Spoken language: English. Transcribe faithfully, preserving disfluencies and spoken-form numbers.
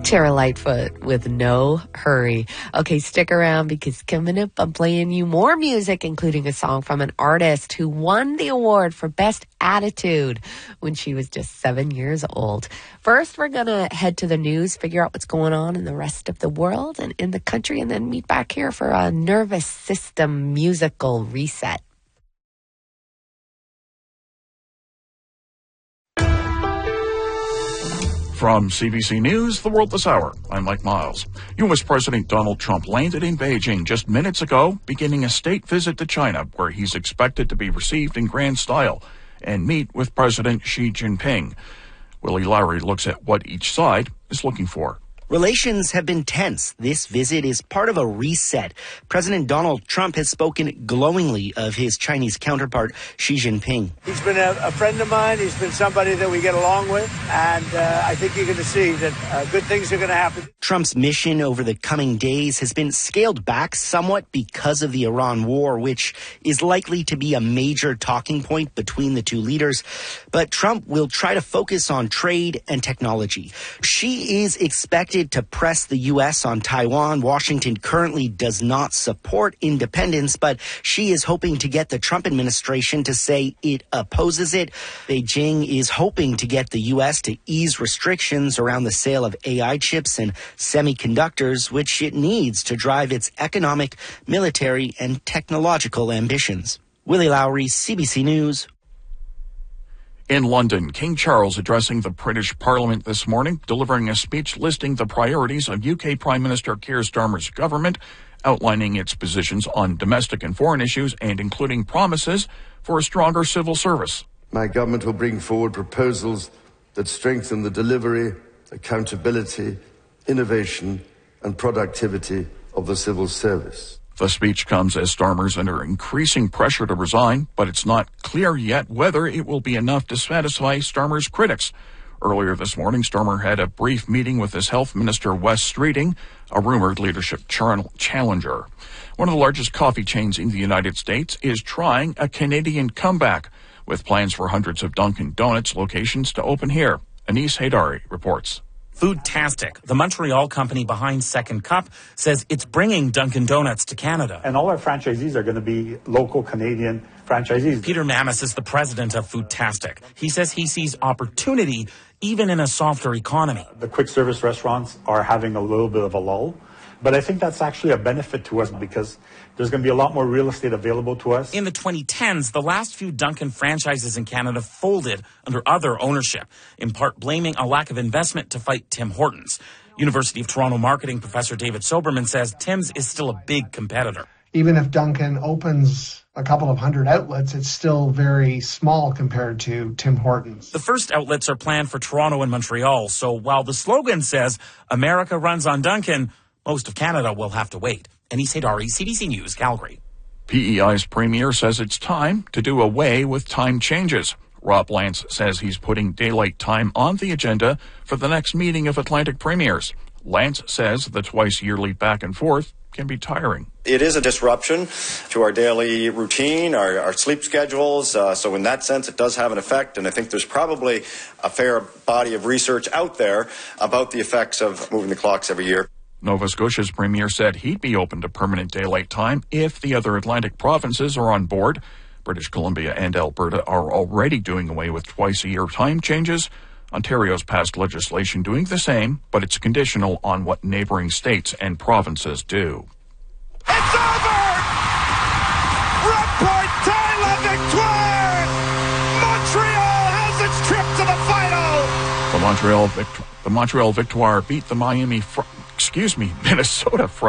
Tara Lightfoot with No Hurry. Okay, stick around because coming up, I'm playing you more music, including a song from an artist who won the award for Best Attitude when she was just seven years old. First, we're going to head to the news, figure out what's going on in the rest of the world and in the country, and then meet back here for a nervous system musical reset. From C B C News, The World This Hour, I'm Mike Miles. U S President Donald Trump landed in Beijing just minutes ago, beginning a state visit to China, where he's expected to be received in grand style and meet with President Xi Jinping. Willie Lowry looks at what each side is looking for. Relations have been tense. This visit is part of a reset. President Donald Trump has spoken glowingly of his Chinese counterpart, Xi Jinping. He's been a, a friend of mine. He's been somebody that we get along with. And uh, I think you're going to see that uh, good things are going to happen. Trump's mission over the coming days has been scaled back somewhat because of the Iran war, which is likely to be a major talking point between the two leaders. But Trump will try to focus on trade and technology. Xi is expected to press the U S on Taiwan. Washington currently does not support independence, but Xi is hoping to get the Trump administration to say it opposes it. Beijing is hoping to get the U S to ease restrictions around the sale of A I chips and semiconductors, which it needs to drive its economic, military, and technological ambitions. Willie Lowry, C B C News. In London, King Charles addressing the British Parliament this morning, delivering a speech listing the priorities of U K Prime Minister Keir Starmer's government, outlining its positions on domestic and foreign issues, and including promises for a stronger civil service. My government will bring forward proposals that strengthen the delivery, accountability, innovation, and productivity of the civil service. The speech comes as Starmer's under increasing pressure to resign, but it's not clear yet whether it will be enough to satisfy Starmer's critics. Earlier this morning, Starmer had a brief meeting with his health minister, Wes Streeting, a rumored leadership challenger. One of the largest coffee chains in the United States is trying a Canadian comeback, with plans for hundreds of Dunkin' Donuts locations to open here. Anis Haidari reports. Foodtastic, the Montreal company behind Second Cup, says it's bringing Dunkin' Donuts to Canada. And all our franchisees are going to be local Canadian franchisees. Peter Mamis is the president of Foodtastic. He says he sees opportunity even in a softer economy. The quick service restaurants are having a little bit of a lull, but I think that's actually a benefit to us because there's going to be a lot more real estate available to us. In the twenty tens, the last few Dunkin' franchises in Canada folded under other ownership, in part blaming a lack of investment to fight Tim Hortons. University of Toronto marketing professor David Soberman says Tim's is still a big competitor. Even if Dunkin' opens a couple of hundred outlets, it's still very small compared to Tim Hortons. The first outlets are planned for Toronto and Montreal, so while the slogan says America runs on Dunkin', most of Canada will have to wait. Anis Haidari, C B C News, Calgary. P E I's premier says it's time to do away with time changes. Rob Lance says he's putting daylight time on the agenda for the next meeting of Atlantic premiers. Lance says the twice-yearly back and forth can be tiring. It is a disruption to our daily routine, our, our sleep schedules. Uh, so in that sense, it does have an effect. And I think there's probably a fair body of research out there about the effects of moving the clocks every year. Nova Scotia's premier said he'd be open to permanent daylight time if the other Atlantic provinces are on board. British Columbia and Alberta are already doing away with twice-a-year time changes. Ontario's passed legislation doing the same, but it's conditional on what neighboring states and provinces do. It's over! Red Point, Tyler victoire! Montreal has its trip to the final! The Montreal, Vict- the Montreal Victoire beat the Miami, Fr- excuse me, Minnesota Frost.